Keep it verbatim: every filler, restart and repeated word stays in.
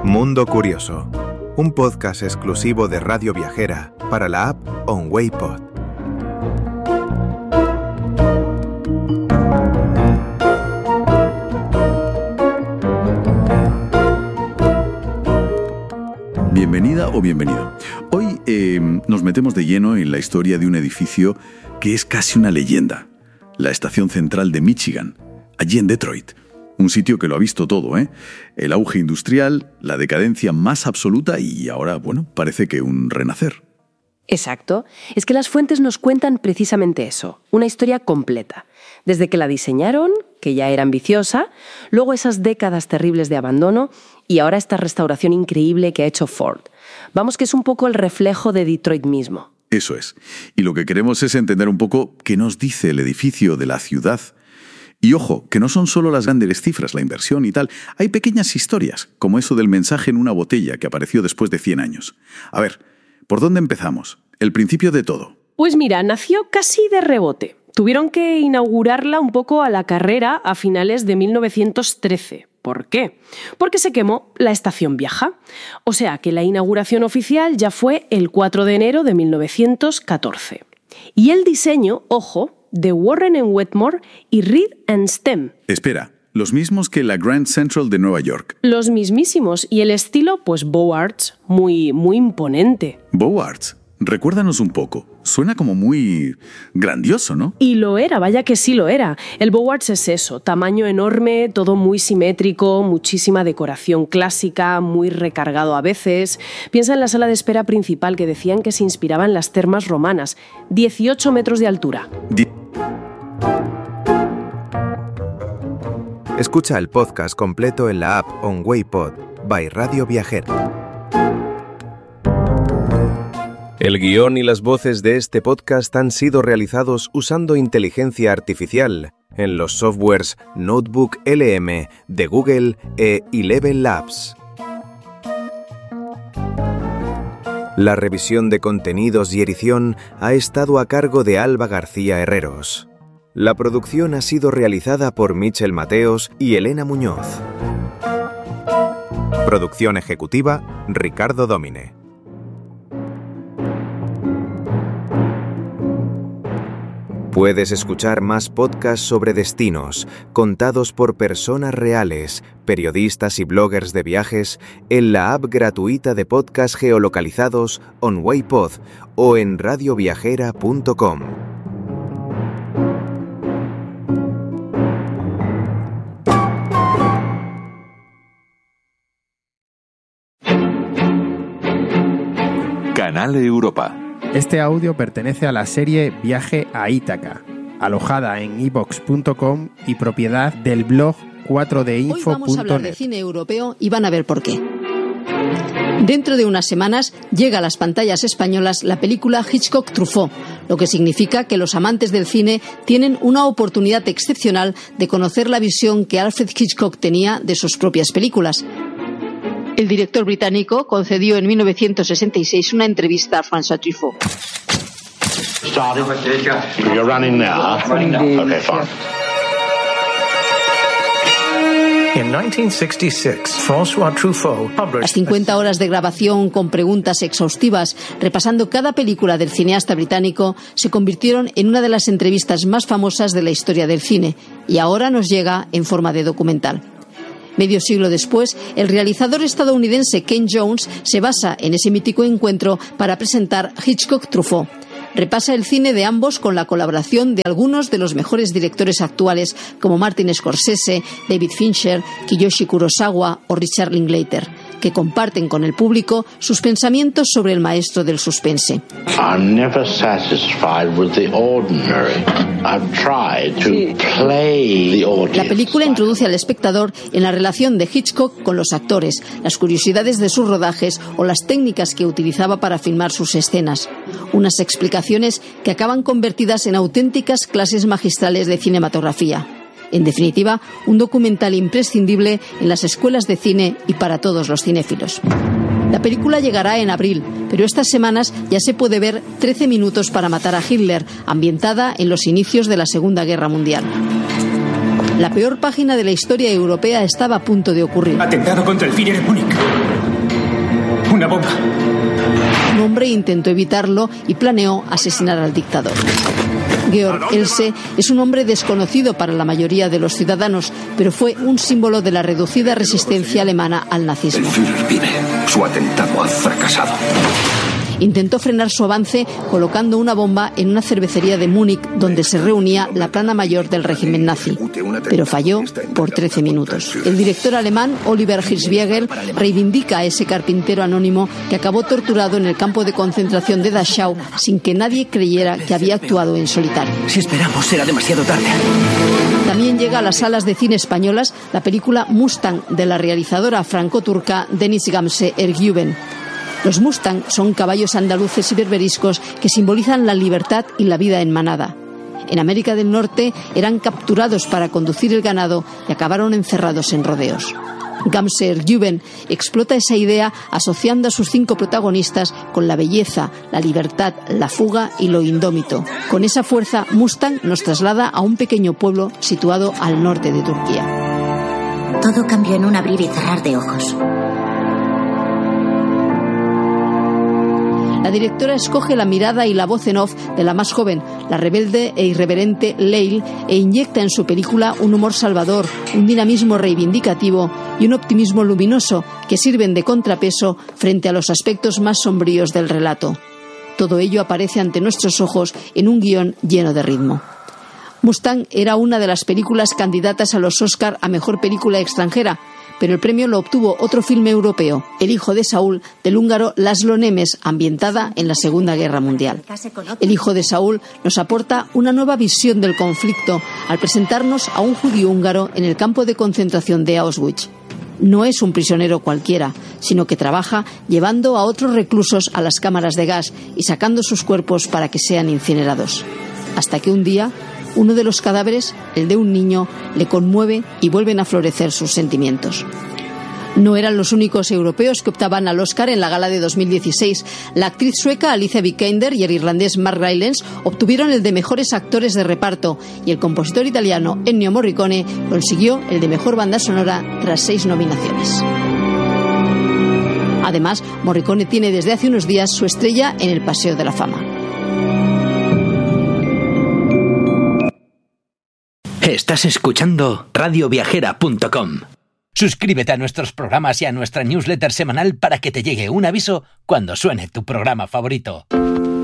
Mundo Curioso, un podcast exclusivo de Radio Viajera para la app OnWayPod. Bienvenida o bienvenido. Hoy eh, nos metemos de lleno en la historia de un edificio que es casi una leyenda. La Estación Central de Michigan, allí en Detroit. Un sitio que lo ha visto todo, ¿eh? El auge industrial, la decadencia más absoluta y ahora, bueno, parece que un renacer. Exacto. Es que las fuentes nos cuentan precisamente eso, una historia completa. Desde que la diseñaron, que ya era ambiciosa, luego esas décadas terribles de abandono y ahora esta restauración increíble que ha hecho Ford. Vamos, que es un poco el reflejo de Detroit mismo. Eso es. Y lo que queremos es entender un poco qué nos dice el edificio de la ciudad. Y ojo, que no son solo las grandes cifras, la inversión y tal. Hay pequeñas historias, como eso del mensaje en una botella que apareció después de cien años. A ver, ¿por dónde empezamos? El principio de todo. Pues mira, nació casi de rebote. Tuvieron que inaugurarla un poco a la carrera a finales de mil novecientos trece. ¿Por qué? Porque se quemó la estación vieja. O sea que la inauguración oficial ya fue el cuatro de enero de mil novecientos catorce. Y el diseño, ojo, de Warren and Wetmore y Reed and Stem. Espera, los mismos que la Grand Central de Nueva York. Los mismísimos. Y el estilo, pues Beaux Arts, muy, muy imponente. Beaux Arts. Recuérdanos un poco. Suena como muy grandioso, ¿no? Y lo era, vaya que sí lo era. El Beaux Arts es eso, tamaño enorme, todo muy simétrico, muchísima decoración clásica, muy recargado a veces. Piensa en la sala de espera principal que decían que se inspiraba en las termas romanas. dieciocho metros de altura. Die- Escucha el podcast completo en la app OnWayPod by Radio Viajera. El guión y las voces de este podcast han sido realizados usando inteligencia artificial en los softwares Notebook L M de Google e Eleven Labs. La revisión de contenidos y edición ha estado a cargo de Alba García Herreros. La producción ha sido realizada por Michel Mateos y Elena Muñoz. Producción ejecutiva, Ricardo Domine. Puedes escuchar más podcasts sobre destinos, contados por personas reales, periodistas y bloggers de viajes, en la app gratuita de podcasts geolocalizados OnWayPod o en radio viajera punto com. Canal Europa. Este audio pertenece a la serie Viaje a Ítaca, alojada en i vox punto com y propiedad del blog cuatro d info punto net. Hoy vamos a hablar de cine europeo y van a ver por qué. Dentro de unas semanas llega a las pantallas españolas la película Hitchcock-Truffaut, lo que significa que los amantes del cine tienen una oportunidad excepcional de conocer la visión que Alfred Hitchcock tenía de sus propias películas. El director británico concedió en mil novecientos sesenta y seis una entrevista a François Truffaut. You're running now. Okay, fine. In nineteen sixty-six, François Truffaut published... Las cincuenta horas de grabación con preguntas exhaustivas, repasando cada película del cineasta británico, se convirtieron en una de las entrevistas más famosas de la historia del cine, y ahora nos llega en forma de documental. Medio siglo después, el realizador estadounidense Ken Jones se basa en ese mítico encuentro para presentar Hitchcock-Truffaut. Repasa el cine de ambos con la colaboración de algunos de los mejores directores actuales como Martin Scorsese, David Fincher, Kiyoshi Kurosawa o Richard Linklater, que comparten con el público sus pensamientos sobre el maestro del suspense. I'm never satisfied with the ordinary. I've tried to play the audience. La película introduce al espectador en la relación de Hitchcock con los actores, las curiosidades de sus rodajes o las técnicas que utilizaba para filmar sus escenas. Unas explicaciones que acaban convertidas en auténticas clases magistrales de cinematografía. En definitiva, un documental imprescindible en las escuelas de cine y para todos los cinéfilos. La película llegará en abril, pero estas semanas ya se puede ver trece minutos para matar a Hitler, ambientada en los inicios de la Segunda Guerra Mundial. La peor página de la historia europea estaba a punto de ocurrir. Atentado contra el Führer en Múnich. Una bomba. Un hombre intentó evitarlo y planeó asesinar al dictador. Georg Else es un hombre desconocido para la mayoría de los ciudadanos, pero fue un símbolo de la reducida resistencia alemana al nazismo. El Führer vive. Su atentado ha fracasado. Intentó frenar su avance colocando una bomba en una cervecería de Múnich donde se reunía la plana mayor del régimen nazi, pero falló por trece minutos. El director alemán Oliver Hirschbiegel reivindica a ese carpintero anónimo que acabó torturado en el campo de concentración de Dachau sin que nadie creyera que había actuado en solitario. Si esperamos será demasiado tarde. También llega a las salas de cine españolas la película Mustang de la realizadora franco-turca Deniz Gamze Ergüven. Los Mustang son caballos andaluces y berberiscos que simbolizan la libertad y la vida en manada. En América del Norte eran capturados para conducir el ganado y acabaron encerrados en rodeos. Gamze Ergüven explota esa idea asociando a sus cinco protagonistas con la belleza, la libertad, la fuga y lo indómito. Con esa fuerza, Mustang nos traslada a un pequeño pueblo situado al norte de Turquía. Todo cambió en un abrir y cerrar de ojos. La directora escoge la mirada y la voz en off de la más joven, la rebelde e irreverente Leil, e inyecta en su película un humor salvador, un dinamismo reivindicativo y un optimismo luminoso que sirven de contrapeso frente a los aspectos más sombríos del relato. Todo ello aparece ante nuestros ojos en un guión lleno de ritmo. Mustang era una de las películas candidatas a los Oscar a Mejor Película Extranjera, pero el premio lo obtuvo otro filme europeo, El hijo de Saúl, del húngaro Laszlo Nemes, ambientada en la Segunda Guerra Mundial. El hijo de Saúl nos aporta una nueva visión del conflicto al presentarnos a un judío húngaro en el campo de concentración de Auschwitz. No es un prisionero cualquiera, sino que trabaja llevando a otros reclusos a las cámaras de gas y sacando sus cuerpos para que sean incinerados. Hasta que un día, uno de los cadáveres, el de un niño, le conmueve y vuelven a florecer sus sentimientos. No eran los únicos europeos que optaban al Oscar en la gala de dos mil dieciséis. La actriz sueca Alicia Vikander y el irlandés Mark Rylance obtuvieron el de mejores actores de reparto y el compositor italiano Ennio Morricone consiguió el de mejor banda sonora tras seis nominaciones. Además, Morricone tiene desde hace unos días su estrella en el Paseo de la Fama. Estás escuchando radio viajera punto com. Suscríbete a nuestros programas y a nuestra newsletter semanal para que te llegue un aviso cuando suene tu programa favorito.